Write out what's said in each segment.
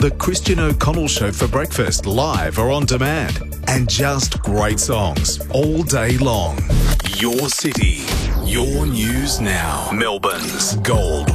The Christian O'Connell Show for breakfast, live or on demand. And just great songs all day long. Your city, your news now. Melbourne's Gold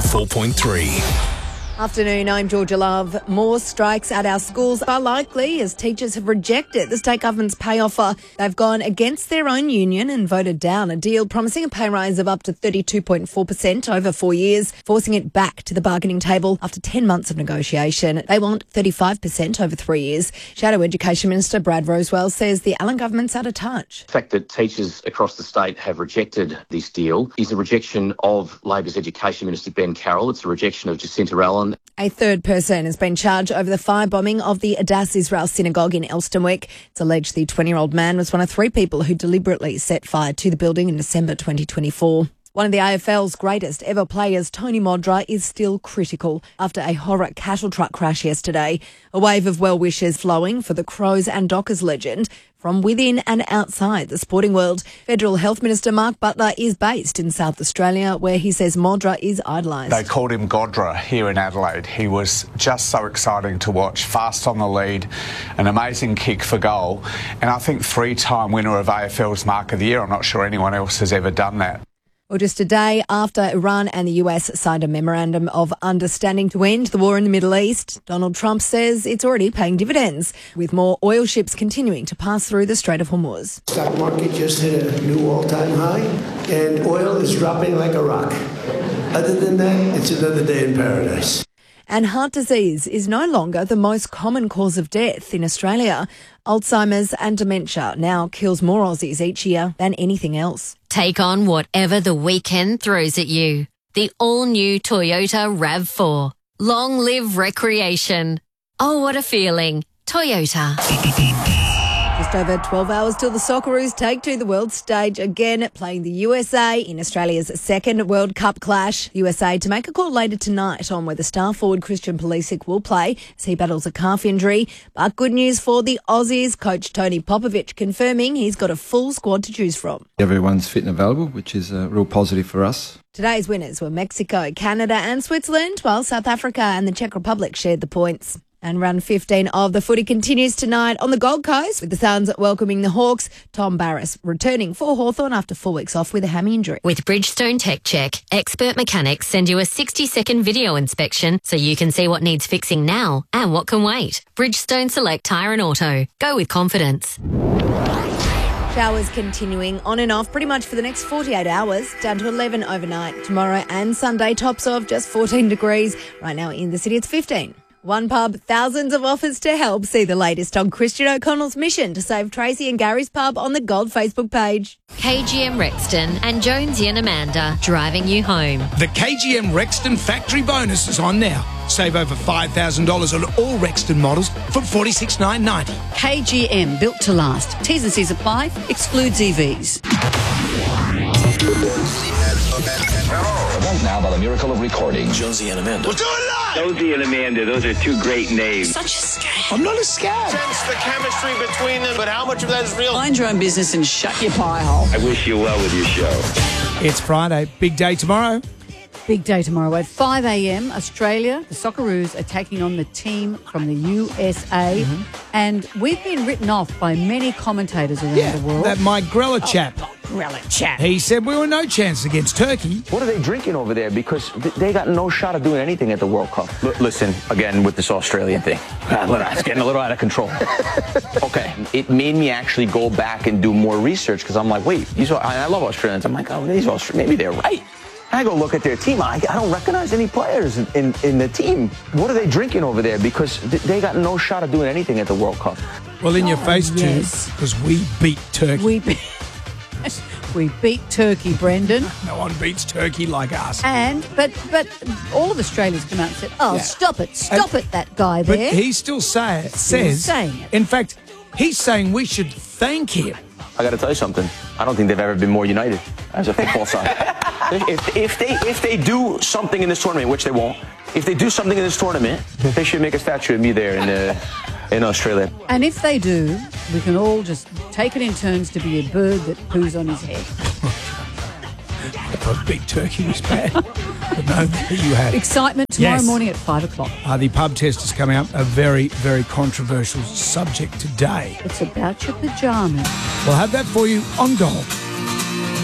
104.3. Afternoon, I'm Georgia Love. More strikes at our schools are likely as teachers have rejected the state government's pay offer. They've gone against their own union and voted down a deal promising a pay rise of up to 32.4% over 4 years, forcing it back to the bargaining table after 10 months of negotiation. They want 35% over 3 years. Shadow Education Minister Brad Rosewell says the Allen government's out of touch. The fact that teachers across the state have rejected this deal is a rejection of Labor's Education Minister Ben Carroll. It's a rejection of Jacinta Allen. A third person has been charged over the firebombing of the Adass Israel Synagogue in Elsternwick. It's alleged the 20-year-old man was one of 3 people who deliberately set fire to the building in December 2024. One of the AFL's greatest ever players, Tony Modra, is still critical after a horror cattle truck crash yesterday. A wave of well-wishes flowing for the Crows and Dockers legend from within and outside the sporting world. Federal Health Minister Mark Butler is based in South Australia, where he says Modra is idolised. They called him Godra here in Adelaide. He was just so exciting to watch, fast on the lead, an amazing kick for goal, and I think 3-time winner of AFL's Mark of the Year. I'm not sure anyone else has ever done that. Well, just a day after Iran and the US signed a memorandum of understanding to end the war in the Middle East, Donald Trump says it's already paying dividends, with more oil ships continuing to pass through the Strait of Hormuz. Stock market just hit a new all-time high, and oil is dropping like a rock. Other than that, it's another day in paradise. And heart disease is no longer the most common cause of death in Australia. Alzheimer's and dementia now kills more Aussies each year than anything else. Take on whatever the weekend throws at you. The all-new Toyota RAV4. Long live recreation. Oh, what a feeling. Toyota. Just over 12 hours till the Socceroos take to the world stage again, playing the USA in Australia's second World Cup clash. USA to make a call later tonight on whether star forward Christian Pulisic will play as he battles a calf injury. But good news for the Aussies, coach Tony Popovic confirming he's got a full squad to choose from. Everyone's fit and available, which is a real positive for us. Today's winners were Mexico, Canada and Switzerland, while South Africa and the Czech Republic shared the points. And round 15 of the footy continues tonight on the Gold Coast, with the Suns welcoming the Hawks. Tom Barras returning for Hawthorn after 4 weeks off with a hammy injury. With Bridgestone Tech Check, expert mechanics send you a 60-second video inspection so you can see what needs fixing now and what can wait. Bridgestone Select Tyre and Auto. Go with confidence. Showers continuing on and off pretty much for the next 48 hours, down to 11 overnight. Tomorrow and Sunday, tops of just 14 degrees. Right now in the city, it's 15. One pub, thousands of offers to help. See the latest on Christian O'Connell's mission to save Tracy and Gary's pub on the Gold Facebook page. KGM Rexton and Jonesy and Amanda driving you home. The KGM Rexton factory bonus is on now. Save over $5,000 on all Rexton models from $46,990. KGM, built to last. T's and C's apply. Excludes EVs. Now, by the miracle of recording, Jonesy and Amanda. We'll do it live! Jonesy and Amanda, those are 2 great names. Such a scam. I'm not a scam. Sense the chemistry between them, but how much of that is real? Mind your own business and shut your pie hole. I wish you well with your show. It's Friday. Big day tomorrow. Big day tomorrow at 5 a.m. Australia. The Socceroos are taking on the team from the USA. And we've been written off by many commentators around the world. That Mike Grella chap. He said we were no chance against Turkey. What are they drinking over there? Because they got no shot of doing anything at the World Cup. Listen, again, with this Australian thing. It's getting a little out of control. Okay, it made me actually go back and do more research because I'm like, wait, I love Australians. I'm like, oh, these Australians, maybe they're right. I go look at their team. I don't recognize any players in the team. What are they drinking over there? Because they got no shot of doing anything at the World Cup. Well, in your face, too, because we beat Turkey. We beat Turkey, Brendan. No one beats Turkey like us. But all of Australia's come out and said, stop it, that guy there. But he still says, in fact, he's saying we should thank him. I got to tell you something. I don't think they've ever been more united as a football side. If they do something in this tournament, which they won't, if they do something in this tournament, they should make a statue of me there in Australia. And if they do, we can all just take it in turns to be a bird that poos on his head. I thought Big Turkey was bad. But no, that you had. Excitement tomorrow Yes. morning at 5 o'clock. The pub test is coming up, a very, very controversial subject today. It's about your pyjamas. We'll have that for you on Gold.